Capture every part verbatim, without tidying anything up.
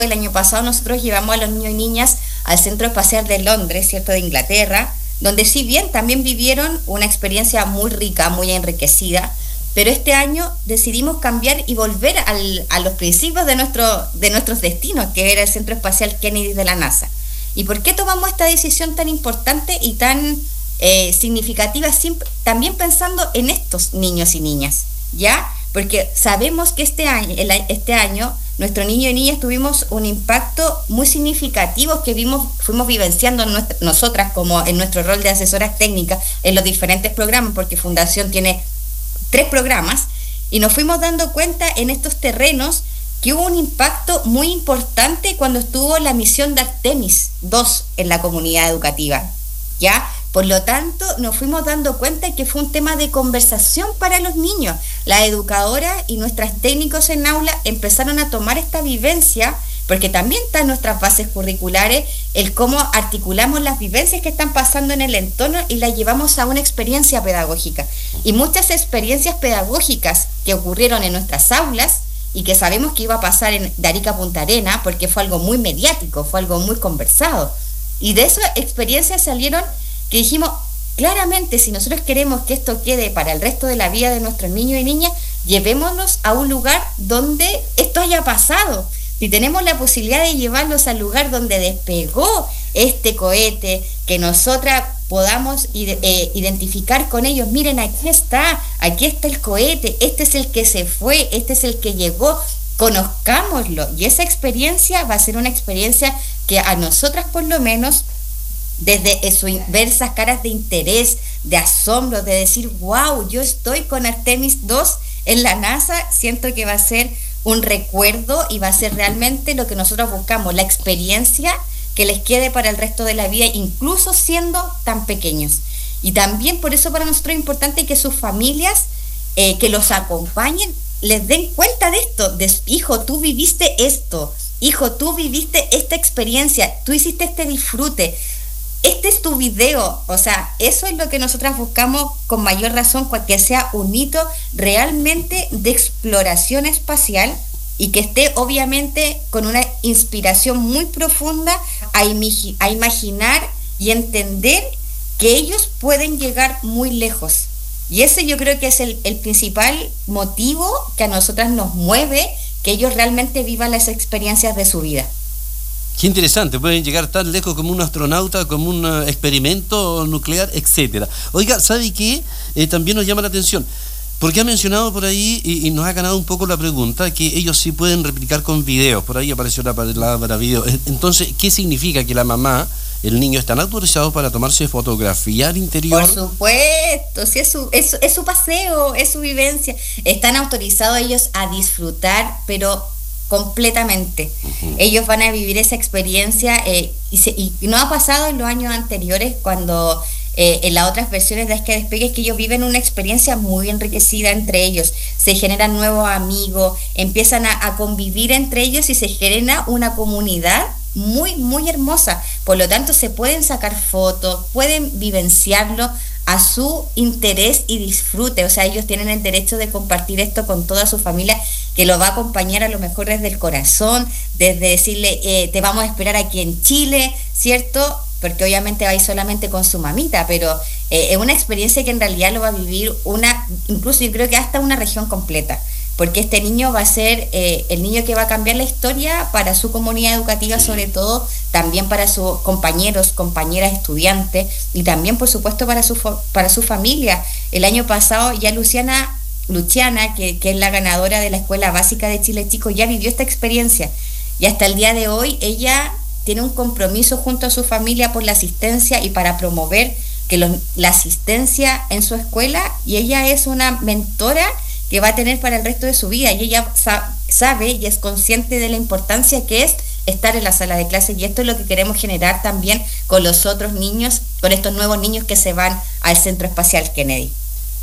el año pasado nosotros llevamos a los niños y niñas al Centro Espacial de Londres, ¿cierto?, de Inglaterra, donde si bien también vivieron una experiencia muy rica, muy enriquecida, pero este año decidimos cambiar y volver al, a los principios de, nuestro, de nuestros destinos, que era el Centro Espacial Kennedy de la NASA. ¿Y por qué tomamos esta decisión tan importante y tan eh, significativa, siempre, también pensando en estos niños y niñas? ¿Ya? Porque sabemos que este año, el, este año nuestros niños y niñas tuvimos un impacto muy significativo que vimos, fuimos vivenciando nuestra, nosotras como en nuestro rol de asesoras técnicas en los diferentes programas, porque Fundación tiene tres programas, y nos fuimos dando cuenta en estos terrenos que hubo un impacto muy importante cuando estuvo la misión de Artemis dos en la comunidad educativa, ¿ya? Por lo tanto, nos fuimos dando cuenta que fue un tema de conversación para los niños. Las educadoras y nuestras técnicos en aula empezaron a tomar esta vivencia, porque también está en nuestras bases curriculares el cómo articulamos las vivencias que están pasando en el entorno y las llevamos a una experiencia pedagógica. Y muchas experiencias pedagógicas que ocurrieron en nuestras aulas y que sabemos que iba a pasar en de Arica a Punta Arenas, porque fue algo muy mediático, fue algo muy conversado. Y de esas experiencias salieron que dijimos, claramente, si nosotros queremos que esto quede para el resto de la vida de nuestros niños y niñas, llevémonos a un lugar donde esto haya pasado. Si tenemos la posibilidad de llevarlos al lugar donde despegó este cohete, que nosotras podamos eh, identificar con ellos, miren, aquí está, aquí está el cohete, este es el que se fue, este es el que llegó, conozcámoslo. Y esa experiencia va a ser una experiencia que a nosotras por lo menos, desde eso, ver esas caras de interés, de asombro, de decir, wow, yo estoy con Artemis dos en la NASA, siento que va a ser un recuerdo y va a ser realmente lo que nosotros buscamos, la experiencia que les quede para el resto de la vida, incluso siendo tan pequeños. Y también por eso para nosotros es importante que sus familias, eh, que los acompañen, les den cuenta de esto, de, hijo, tú viviste esto, hijo, tú viviste esta experiencia, tú hiciste este disfrute, este es tu video. O sea, eso es lo que nosotras buscamos con mayor razón, que sea un hito realmente de exploración espacial y que esté obviamente con una inspiración muy profunda a, imi- a imaginar y entender que ellos pueden llegar muy lejos. Y ese yo creo que es el, el principal motivo que a nosotras nos mueve, que ellos realmente vivan las experiencias de su vida. Qué interesante, pueden llegar tan lejos como un astronauta, como un uh, experimento nuclear, etcétera. Oiga, ¿sabe qué? Eh, también nos llama la atención, porque ha mencionado por ahí y, y nos ha ganado un poco la pregunta, que ellos sí pueden replicar con videos, por ahí apareció la palabra video. Entonces, ¿qué significa que la mamá, el niño, están autorizados para tomarse fotografía al interior? Por supuesto, sí, es su, es, es su paseo, es su vivencia. Están autorizados ellos a disfrutar, pero completamente. Uh-huh. Ellos van a vivir esa experiencia eh, y, se, y no ha pasado en los años anteriores cuando eh, en las otras versiones de Esca Despegue es que ellos viven una experiencia muy enriquecida entre ellos, se generan nuevos amigos, empiezan a, a convivir entre ellos y se genera una comunidad muy, muy hermosa. Por lo tanto, se pueden sacar fotos, pueden vivenciarlo a su interés y disfrute. O sea, ellos tienen el derecho de compartir esto con toda su familia, que lo va a acompañar a lo mejor desde el corazón, desde decirle, eh, te vamos a esperar aquí en Chile, ¿cierto? Porque obviamente va a ir solamente con su mamita, pero eh, es una experiencia que en realidad lo va a vivir una, incluso yo creo que hasta una región completa, porque este niño va a ser eh, el niño que va a cambiar la historia para su comunidad educativa, sobre todo, también para sus compañeros, compañeras, estudiantes, y también, por supuesto, para su, para su familia. El año pasado ya Luciana, Luciana que, que es la ganadora de la Escuela Básica de Chile Chico, ya vivió esta experiencia, y hasta el día de hoy ella tiene un compromiso junto a su familia por la asistencia y para promover que los, la asistencia en su escuela, y ella es una mentora que va a tener para el resto de su vida, y ella sa- sabe y es consciente de la importancia que es estar en la sala de clases, y esto es lo que queremos generar también con los otros niños, con estos nuevos niños que se van al Centro Espacial Kennedy.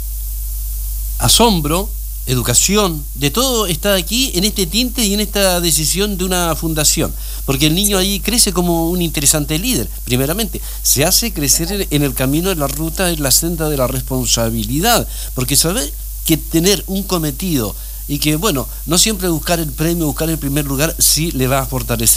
Asombro, educación, de todo está aquí en este tinte y en esta decisión de una fundación, porque el niño ahí crece como un interesante líder. Primeramente, se hace crecer en el camino de la ruta, en la senda de la responsabilidad, porque sabe que tener un cometido y que, bueno, no siempre buscar el premio, buscar el primer lugar, sí le va a fortalecer.